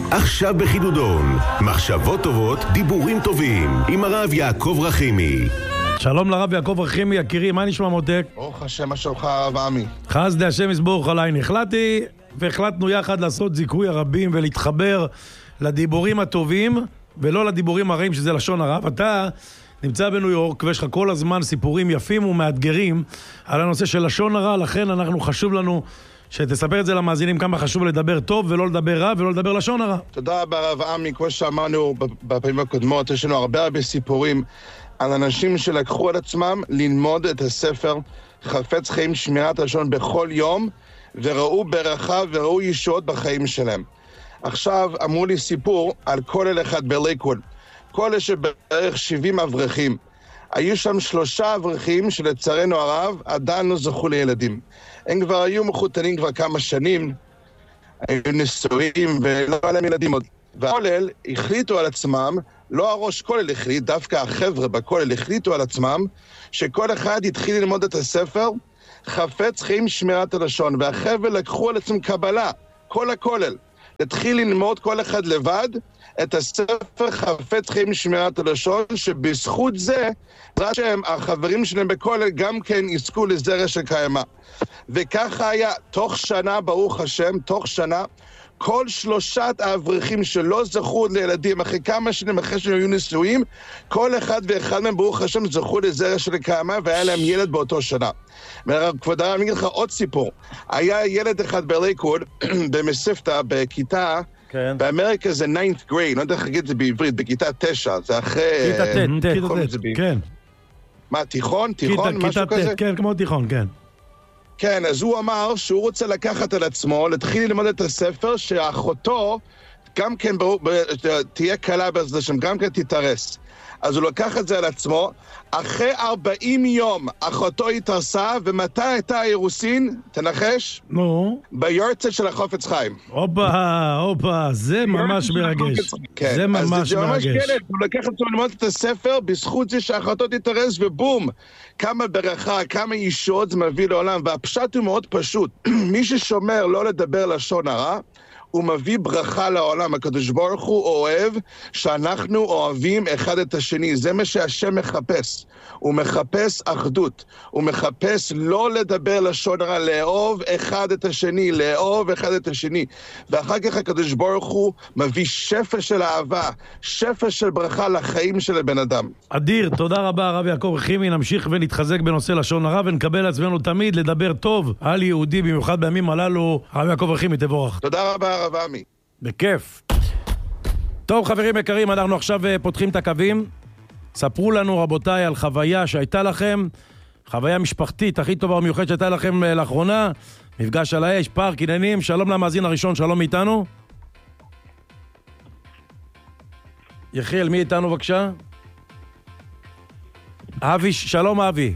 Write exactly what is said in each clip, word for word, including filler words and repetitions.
עכשיו בחידודון, מחשבות טובות, דיבורים טובים, עם הרב יעקב רחימי. שלום לרב יעקב רחימי, יקירי, מה נשמע מותק? ברוך השם, מה שלומך הרב עמי? חסדי השם יסבורך עליי. החלטתי והחלטנו יחד לעשות זיכוי הרבים ולהתחבר לדיבורים הטובים ולא לדיבורים הרעים שזה לשון הרב. אתה נמצא בניו יורק ויש לך כל הזמן סיפורים יפים ומאתגרים על הנושא של לשון הרע, לכן אנחנו חשוב לנו שתספר את זה למאזינים כמה חשוב לדבר טוב ולא לדבר רע ולא לדבר לשון הרע. תודה רבה הרב עמי, כמו שאמרנו בפעמים הקודמות, יש לנו הרבה הרבה סיפורים על אנשים שלקחו על עצמם ללמוד את הספר חפץ חיים שמירת לשון בכל יום וראו ברכה וראו ישועות בחיים שלהם. עכשיו אמרו לי סיפור על כולל אחד בלייקווד, כולל שבערך שבעים אברכים. היו שם שלושה אברכים שלצערנו הרב עדיין לא זכו לילדים. הם כבר היו מחותנים כבר כמה שנים, היו נשואים ולא היה להם ילדים עוד. והכולל החליטו על עצמם, לא הראש כולל החליט, דווקא החבר'ה בכולל החליטו על עצמם, שכל אחד התחיל ללמוד את הספר חפץ חיים שמירת הלשון, והחבר'ה לקחו על עצמם קבלה, כל הכולל. התחיל ללמוד כל אחד לבד את הספר חפץ חיים שמירת הלשון, שבזכות זה, השם, החברים שלהם בכולל גם כן יזכו לזרע של קיימה. וככה היה, תוך שנה, ברוך השם, תוך שנה, כל שלושת האברכים שלא זכו לילדים, אחרי כמה שנים, אחרי שהם היו נשואים, כל אחד ואחד מהם, ברוך השם, זכו לזרע של קיימה, והיה להם ילד באותו שנה. כבוד הרב, אני אגיד לך עוד סיפור. היה ילד אחד בלייקווד, במספטה, בכיתה, כן. באמריקה זה ninth grade, לא יודע איך להגיד את זה בעברית, בכיתה תשע, זה אחרי... כיתה ת', ת', כן. מה, תיכון? תיכון? משהו כזה? כן, כמו תיכון, כן. כן, אז הוא אמר שהוא רוצה לקחת על עצמו, להתחיל ללמוד את הספר, שאחותו גם כן תהיה קלה בזה, שגם כן תתארס. אז הוא לקח את זה על עצמו, אחרי ארבעים יום אחותו התארסה, ומתי הייתה האירוסין? תנחש? נו? ביורצייט של החפץ חיים. הופה, הופה, זה ממש מרגש. כן, זה ממש זה מרגש. ממש כלב, הוא לקח את עצמו ללמוד את הספר, בזכות זה שאחותו תתארס, ובום, כמה ברכה, כמה ישועות זה מביא לעולם, והפשט הוא מאוד פשוט. מי ששומר לא לדבר לשון הרע, הוא מביא ברכה לעולם. הקדוש ברוך הוא אוהב שאנחנו אוהבים אחד את השני. זה מה שהשם מחפש. הוא מחפש אחדות. הוא מחפש לא לדבר לשון הרע, לאהוב אחד את השני, לאהוב אחד את השני. ואחר כך הקדוש ברוך הוא מביא שפע של אהבה, שפע של ברכה לחיים של הבן אדם. אדיר, תודה רבה הרב יעקב רחימי. נמשיך ונתחזק בנושא לשון הרע ונקבל עצמנו תמיד לדבר טוב על יהודי, במיוחד בימים הללו. הרב יעקב רחימי, תבורך. תודה רבה הרב עמי. בכיף. טוב חברים יקרים, אנחנו עכשיו פותחים את הקווים. ספרו לנו רבותיי על חוויה שהייתה לכם, חוויה משפחתית הכי טובה ומיוחדת שהייתה לכם לאחרונה, מפגש על האש, פארק, עניינים. שלום למאזין הראשון, שלום איתנו. יחיאל, מי איתנו בבקשה? אבי, שלום אבי.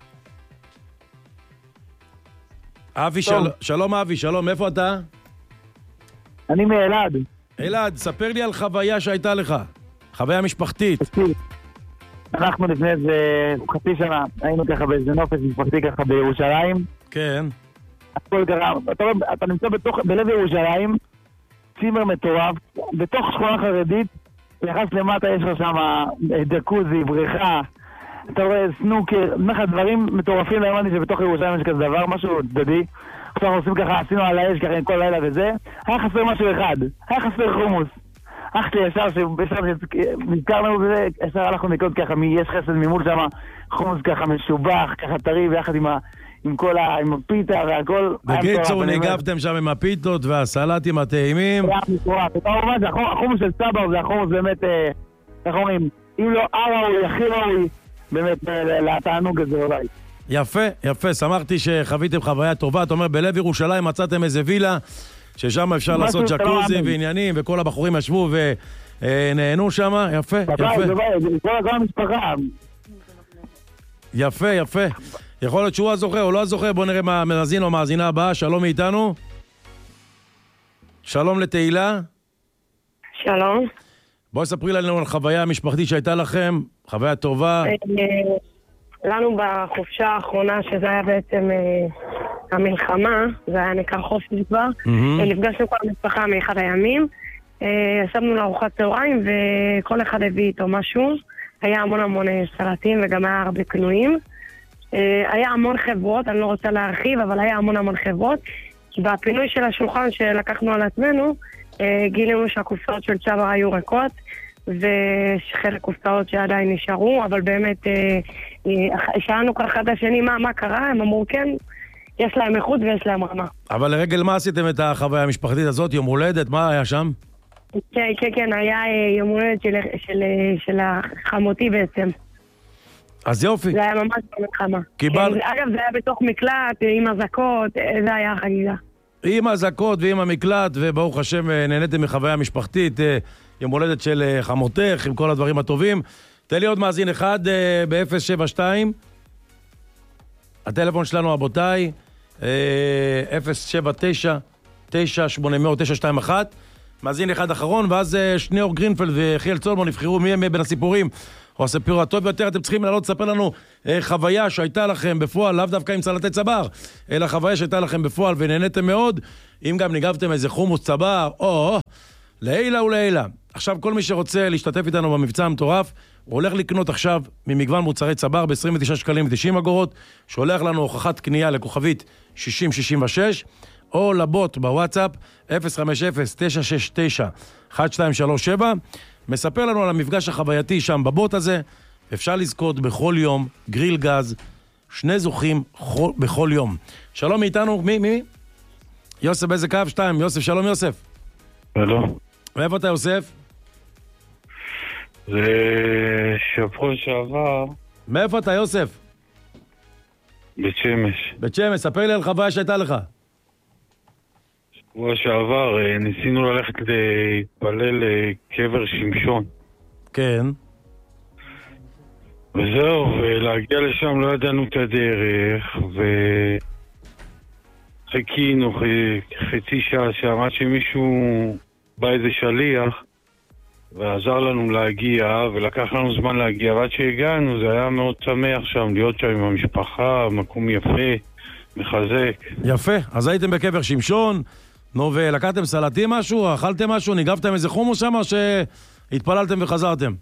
אבי, של... שלום אבי, שלום, איפה אתה? אני מאלעד. אלעד, ספר לי על חוויה שהייתה לך, חוויה משפחתית. אנחנו לפני איזה חצי שנה היינו ככה באיזה נופש משפחתי ככה בירושלים. כן. הכל קרה, אתה, אתה נמצא בתוך, בלב ירושלים, צימר מטורף, בתוך שכונה חרדית, יחס למטה יש לך שם דקוזי, בריכה, אתה רואה סנוקר, נח דברים מטורפים, לא האמנתי שבתוך ירושלים יש כזה דבר, משהו צדדי. עכשיו אנחנו עושים ככה, עשינו על האש ככה עם כל לילה וזה, היה חסר משהו אחד, היה חסר חומוס. אח שלי ישר שנזכרנו בזה, ישר הלכנו נקוד ככה, יש חסד ממול שם, חומוס ככה משובח, ככה טרי, ויחד עם, ה, עם כל ה... עם הפיתה והכל. בקיצור, ניגבתם שם עם הפיתות והסלטים הטעימים. היה מטורף, וכמובן, החומוס של סבא זה החומוס באמת, איך אומרים, אם לא הראוי, הכי ראוי, באמת, לתענוג הזה אולי. יפה, יפה, שמחתי שחוויתם חוויה טובה. אתה אומר, בלב ירושלים מצאתם איזה וילה, ששם אפשר לעשות ג'קוזי ועניינים, וכל הבחורים ישבו ונהנו שם. יפה, יפה. זה כל המשפחה. יפה, יפה. יכול להיות שהוא הזוכה או לא הזוכה. בוא נראה מה המאזין או המאזינה הבאה. שלום מאיתנו. שלום לתהילה. שלום. בואי ספרי לנו על חוויה המשפחתית שהייתה לכם, חוויה טובה. לנו בחופשה האחרונה, שזה היה בעצם המלחמה, זה היה נקרא חופש כבר, נפגשנו כל המשפחה מאחד הימים, ישבנו לארוחת צהריים וכל אחד הביא איתו משהו. היה המון המון סלטים וגם היה הרבה קנויים. היה המון חברות, אני לא רוצה להרחיב, אבל היה המון המון חברות. בפינוי של השולחן שלקחנו על עצמנו, גילינו שהקופסאות של צבר היו ריקות, וחלק קופסאות שעדיין נשארו, אבל באמת שאלנו כל אחד השני מה, מה קרה, הם אמרו כן, יש להם איכות ויש להם רמה. אבל לרגל מה עשיתם את החוויה המשפחתית הזאת, יום הולדת, מה היה שם? כן, כן, כן, היה יום הולדת של, של, של החמותי בעצם. אז יופי. זה היה ממש במלחמה. קיבל... כן, אגב, זה היה בתוך מקלט, עם הזקות, זה היה החגיגה. עם הזקות ועם המקלט, וברוך השם נהניתם מחוויה משפחתית, יום הולדת של חמותך, עם כל הדברים הטובים. תן לי עוד מאזין אחד ב-אפס שבע שתיים. הטלפון שלנו, רבותיי, אפס שבע תשע תשע שמונה אפס אפס תשע שתיים אחת. מאזין אחד אחרון, ואז שניאור גרינפלד וחיאל צולמן נבחרו מי הם בין הסיפורים. או הסיפור הטוב ביותר, אתם צריכים לעלות לספר לנו אה, חוויה שהייתה לכם בפועל, לאו דווקא עם סלטי צבר, אלא חוויה שהייתה לכם בפועל ונהניתם מאוד, אם גם ניגבתם איזה חומוס צבר, או לילה ולילה. עכשיו כל מי שרוצה להשתתף איתנו במבצע המטורף, הוא הולך לקנות עכשיו ממגוון מוצרי צבר ב-עשרים ותשעה שקלים ותשעים אגורות, שולח לנו הוכחת קנייה לכוכבית שישים שישים ושש, או לבוט בוואטסאפ אפס חמש אפס תשע שש תשע אחת שתיים שלוש שבע. מספר לנו על המפגש החווייתי שם בבוט הזה. אפשר לזכות בכל יום גריל גז, שני זוכים בכל יום. שלום מאיתנו, מי? מי? יוסף באיזה קו? שתיים. יוסף, שלום יוסף. שלום. ואיפה אתה יוסף? זה שבוע שעבר. מאיפה אתה יוסף? בית שמש. בית שמש, ספר לי על חוויה שהייתה לך. שבוע שעבר ניסינו ללכת להתפלל לקבר שמשון. כן. וזהו, ולהגיע לשם לא ידענו את הדרך, וחיכינו חצי שעה שעמד שמישהו בא איזה שליח ועזר לנו להגיע, ולקח לנו זמן להגיע, ועד שהגענו זה היה מאוד שמח שם, להיות שם עם המשפחה, מקום יפה, מחזק. יפה, אז הייתם בקבר שמשון, נו, ולקחתם סלטים משהו, אכלתם משהו, ניגבתם איזה חומוס שם, או שהתפללתם וחזרתם?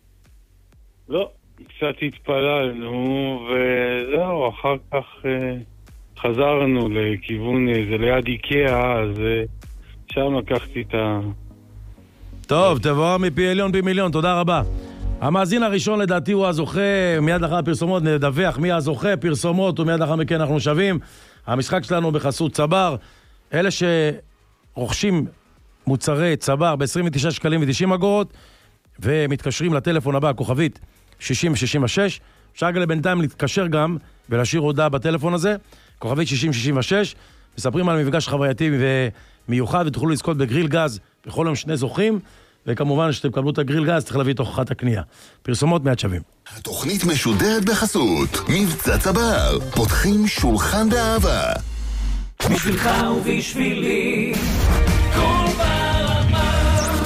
לא, קצת התפללנו, וזהו, אחר כך אה, חזרנו לכיוון, זה ליד איקאה, אז אה, שם לקחתי את ה... טוב, תבוא מפי עליון פי מיליון, תודה רבה. המאזין הראשון לדעתי הוא הזוכה, מיד לאחר הפרסומות נדווח מי הזוכה, פרסומות, ומיד לאחר מכן אנחנו שווים. המשחק שלנו בחסות צבר, אלה שרוכשים מוצרי צבר ב-עשרים ותשעה שקלים ותשעים אגורות, ומתקשרים לטלפון הבא, כוכבית שישים שישים ושש, אפשר לבינתיים להתקשר גם ולהשאיר הודעה בטלפון הזה, כוכבית שישים שישים ושש, מספרים על מפגש חווייתי ומיוחד, ותוכלו לזכות בגריל גז בכל יום שני זוכים, וכמובן שאתם קבלו את הגריל גז, צריך להביא את הוכחת הקנייה. פרסומות מעט שווים. התוכנית משודרת בחסות מבצע צבר, פותחים שולחן באהבה. בשבילך ובשבילי כל ברמה.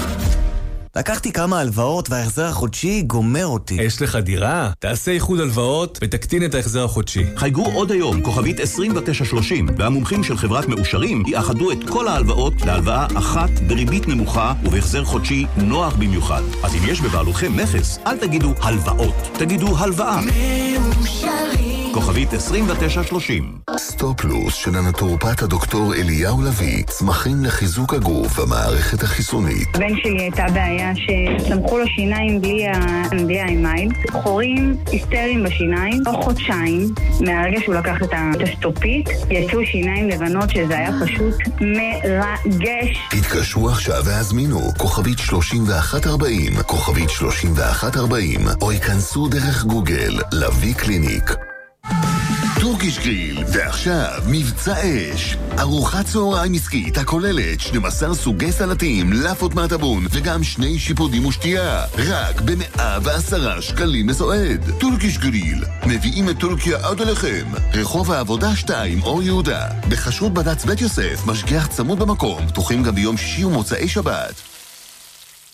לקחתי כמה הלוואות וההחזר החודשי גומר אותי. יש לך דירה? תעשה איחוד הלוואות ותקטין את ההחזר החודשי. חייגו עוד היום, כוכבית עשרים ותשע שלושים, והמומחים של חברת מאושרים יאחדו את כל ההלוואות להלוואה אחת בריבית נמוכה ובהחזר חודשי נוח במיוחד. אז אם יש בבעלותכם נכס, אל תגידו הלוואות, תגידו הלוואה. מאושרים. כוכבית עשרים ותשע שלושים. סטופלוס של הנטורופט הדוקטור אליהו לוי, צמחים לחיזוק הגוף והמערכת החיסונית. הבן שלי הייתה בעיה שצמחו לו שיניים בלי, ה... בלי האמייל, חורים היסטריים בשיניים, או חודשיים, מהרגע שהוא לקח את הסטופית, יצאו שיניים לבנות שזה היה פשוט מרגש. התקשרו עכשיו והזמינו, כוכבית שלושים ואחת ארבעים, כוכבית שלושים ואחת ארבעים, או ייכנסו דרך גוגל, לוי קליניק. טורקיש גריל, ועכשיו מבצע אש. ארוחת צהריים עסקית הכוללת שנים עשר סוגי סלטים, לאפות מהטבון וגם שני שיפודים ושתייה. רק ב-מאה ועשרה שקלים לסועד. טורקיש גריל, מביאים את טורקיה עד אליכם. רחוב העבודה שתיים, אור יהודה. בחשרות בד"ץ בית יוסף, משגיח צמוד במקום, פתוחים גם ביום שישי ומוצאי שבת.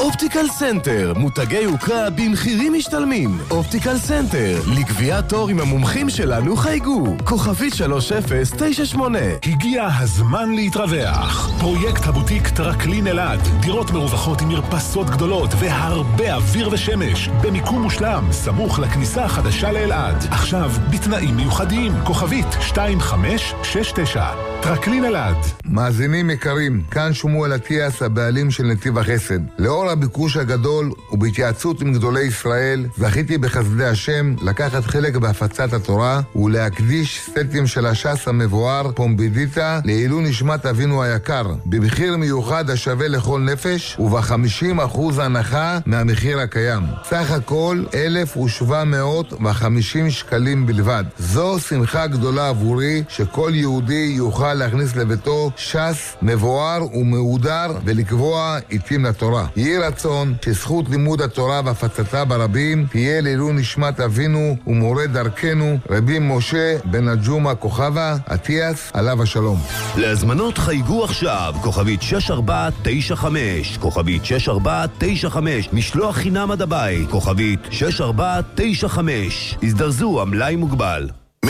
אופטיקל סנטר, מותגי יוקרה במחירים משתלמים. אופטיקל סנטר, לקביעת תור עם המומחים שלנו חייגו. כוכבית שלוש אפס תשע שמונה. הגיע הזמן להתרווח. פרויקט הבוטיק טרקלין אלעד. דירות מרווחות עם מרפסות גדולות והרבה אוויר ושמש. במיקום מושלם, סמוך לכניסה החדשה לאלעד. עכשיו, בתנאים מיוחדים. כוכבית שתיים חמש שש תשע. טרקלין אלעד. מאזינים יקרים, כאן שמואל אטיאס, הבעלים של נתיב החסד. לאור הביקוש הגדול ובהתייעצות עם גדולי ישראל, זכיתי בחסדי השם לקחת חלק בהפצת התורה ולהקדיש סטים של הש"ס המבואר פומבידיטה לעילוי נשמת אבינו היקר, במחיר מיוחד השווה לכל נפש וב-חמישים אחוז הנחה מהמחיר הקיים. סך הכל אלף ושבע מאות וחמישים שקלים בלבד. זו שמחה גדולה עבורי שכל יהודי יוכל להכניס לביתו ש"ס מבואר ומהודר ולקבוע עיתים לתורה. יהי רצון שזכות לימוד התורה והפצתה ברבים תהיה לעילוי נשמת אבינו ומורה דרכנו רבי משה בן הג'ומא כוכבה אטיאס עליו השלום. להזמנות חייגו עכשיו כוכבית שש ארבע תשע חמש, כוכבית שש ארבע תשע חמש, משלוח חינם עד הבית, כוכבית שש ארבע תשע חמש. הזדרזו, המלאי מוגבל.